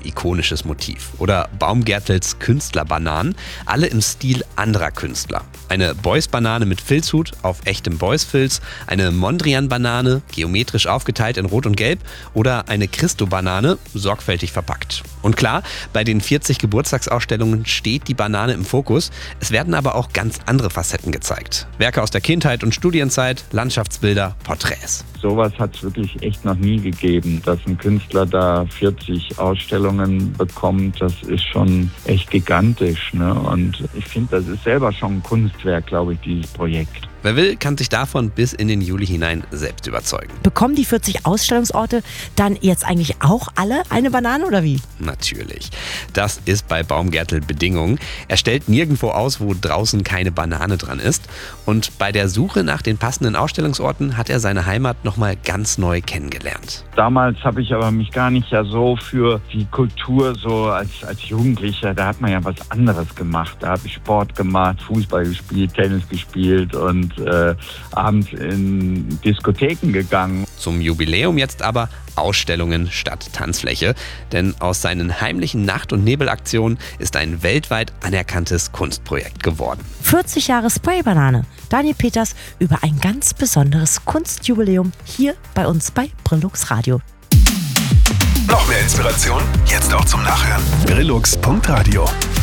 ikonisches Motiv. Oder Baumgärtels Künstlerbananen, alle im Stil anderer Künstler. Eine Beuys-Banane mit Filzhut auf echtem Beuys-Filz, eine Mondrian-Banane, geometrisch aufgeteilt in Rot und Gelb oder eine Christo-Banane, sorgfältig verpackt. Und klar, bei den 40 Geburtstagsausstellungen steht die Banane im Fokus. Es werden aber auch ganz andere Facetten gezeigt. Werke aus der Kindheit und Studienzeit, Landschaftsbilder, Porträts. Sowas hat es wirklich echt noch nie gegeben, dass ein Künstler da 40 Ausstellungen bekommt. Das ist schon echt gigantisch, ne? Und ich finde, das ist selber schon ein Kunstwerk, glaube ich, dieses Projekt. Wer will, kann sich davon bis in den Juli hinein selbst überzeugen. Bekommen die 40 Ausstellungsorte dann jetzt eigentlich auch alle eine Banane oder wie? Natürlich. Das ist bei Baumgärtel Bedingung. Er stellt nirgendwo aus, wo draußen keine Banane dran ist. Und bei der Suche nach den passenden Ausstellungsorten hat er seine Heimat nochmal ganz neu kennengelernt. Damals habe ich aber mich gar nicht ja so für die Kultur so als Jugendlicher, da hat man ja was anderes gemacht. Da habe ich Sport gemacht, Fußball gespielt, Tennis gespielt und abends in Diskotheken gegangen. Zum Jubiläum jetzt aber Ausstellungen statt Tanzfläche. Denn aus seinen heimlichen Nacht- und Nebelaktionen ist ein weltweit anerkanntes Kunstprojekt geworden. 40 Jahre Spraybanane. Daniel Peters über ein ganz besonderes Kunstjubiläum hier bei uns bei Brillux Radio. Noch mehr Inspiration? Jetzt auch zum Nachhören. Brillux.radio